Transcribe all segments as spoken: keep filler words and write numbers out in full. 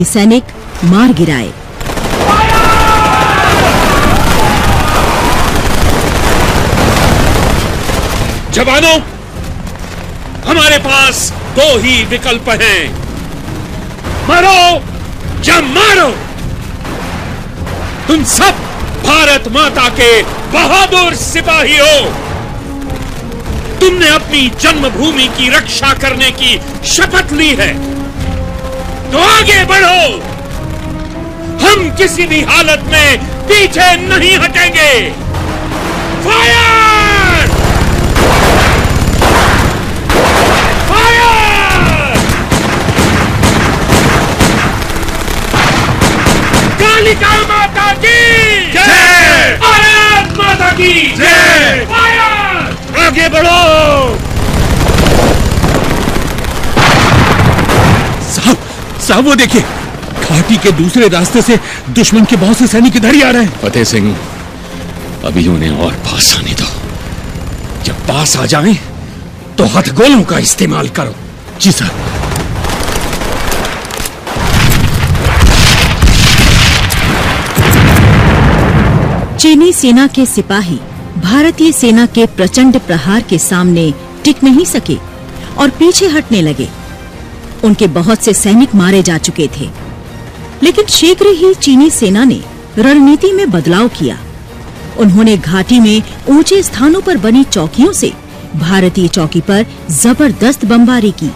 सैनिक मार गिराए। जवानों, हमारे पास दो ही विकल्प हैं, मरो या मारो। तुम सब भारत माता के बहादुर सिपाही हो। तुमने अपनी जन्मभूमि की रक्षा करने की शपथ ली है, तो आगे बढ़ो। हम किसी भी हालत में पीछे नहीं हटेंगे। फायर! फायर! कालिका माता की जय! भारत माता की जय! फायर! आगे बढ़ो। साहब, साहब वो देखिए, घाटी के दूसरे रास्ते से दुश्मन के बहुत से सैनिक इधर ही आ रहे हैं। फतेह सिंह, अभी उन्हें और पास आने दो। जब पास आ जाएं, तो हथगोलों का इस्तेमाल करो। जी साहब। चीनी सेना के सिपाही भारतीय सेना के प्रचंड प्रहार के सामने टिक नहीं सके और पीछे हटने लगे। उनके बहुत से सैनिक मारे जा चुके थे, लेकिन शीघ्र ही चीनी सेना ने रणनीति में बदलाव किया। उन्होंने घाटी में ऊंचे स्थानों पर बनी चौकियों से भारतीय चौकी पर जबरदस्त बमबारी की।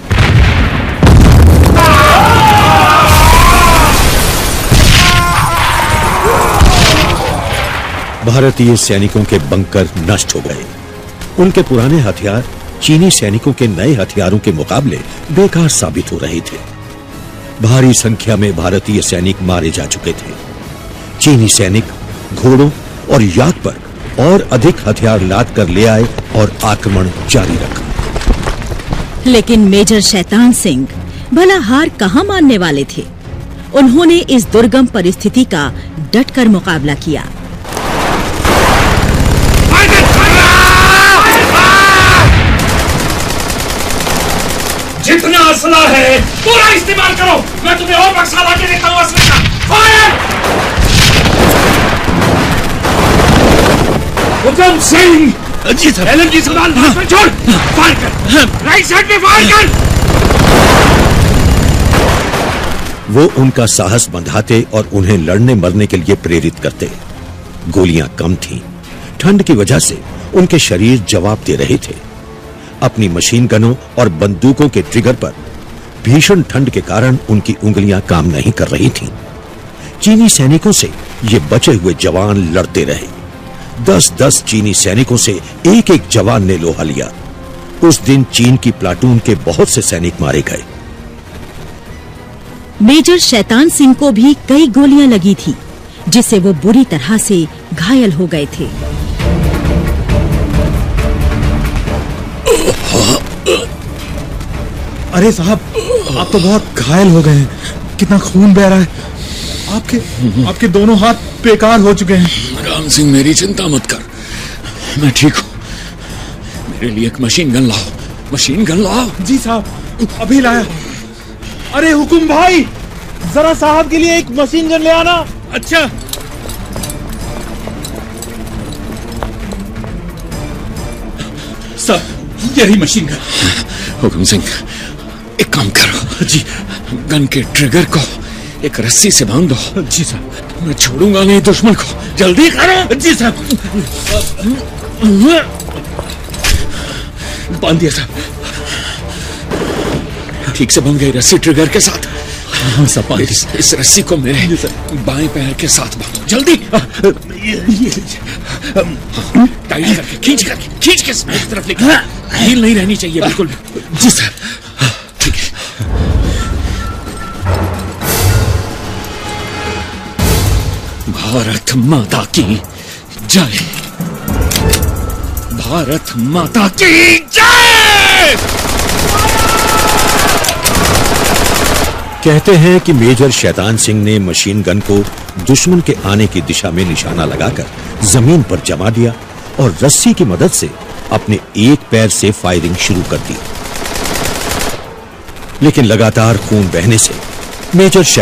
भारतीय सैनिकों के बंकर नष्ट हो गए। उनके पुराने हथियार चीनी सैनिकों के नए हथियारों के मुकाबले बेकार साबित हो रहे थे। भारी संख्या में भारतीय सैनिक मारे जा चुके थे। चीनी सैनिक घोड़ों और याक पर और अधिक हथियार लाद कर ले आए और आक्रमण जारी रखा। लेकिन मेजर शैतान सिंह भला हार कहां मानने वाले थे। उन्होंने इस दुर्गम परिस्थिति का डटकर मुकाबला किया। जितना असला है पूरा इस्तेमाल करो। मैं तुम्हें और बक्सा ला के देता हूं असले का। फायर! हुकम सिंह। जी सर। एलएमजी संभाल, हाथ पर छोड़। फायर कर। राइट साइड पे फायर कर। वो उनका साहस बंधाते और उन्हें लड़ने मरने के लिए प्रेरित करते। गोलियां कम थीं। ठंड की वजह से उनके शरीर जवाब दे रहे थे। अपनी मशीन गनों और बंदूकों के ट्रिगर पर भीषण ठंड के कारण उनकी उंगलियां काम नहीं कर रही थीं। चीनी सैनिकों से ये बचे हुए जवान लड़ते रहे। दस दस चीनी सैनिकों से एक एक जवान ने लोहा लिया। उस दिन चीन की प्लाटून के बहुत से सैनिक मारे गए। मेजर शैतान सिंह को भी कई गोलियां लगी थी, जिससे वो बुरी तरह से घायल हो गए थे। अरे साहब, आप तो बहुत घायल हो गए हैं। कितना खून बह रहा है। आपके आपके दोनों हाथ बेकार हो चुके हैं। राम सिंह, मेरी चिंता मत कर, मैं ठीक हूं। मेरे लिए एक मशीन गन लाओ। मशीन गन लाओ। जी साहब, अभी लाया। अरे हुकुम भाई, जरा साहब के लिए एक मशीन गन ले आना। अच्छा। सर, यही मशीन गन। हुकुम सिंह, एक काम करो। जी। गन के ट्रिगर को एक रस्सी से बांध दो। जी साहब। मैं छोड़ूंगा नहीं दुश्मन को। जल्दी करो। जी साहब। बांध दिया साहब। ठीक से बंध गई रस्सी ट्रिगर के साथ। हाँ साहब। इस, इस रस्सी को मेरे बाएं पैर के साथ बांधो। जल्दी। टाइट करके, खींच करके, खींच के मेरी तरफ लेके। ढील नहीं रहनी चाहिए बिल्कुल। जी सर। ठीक है। भारत माता की जय। भारत माता की जय। कहते हैं कि मेजर शैतान सिंह ने मशीन गन को दुश्मन के आने की दिशा में निशाना लगाकर जमीन पर जमा दिया और रस्सी की मदद से अपने एक पैर से फायरिंग शुरू कर दी। लेकिन लगातार खून बहने से मेजर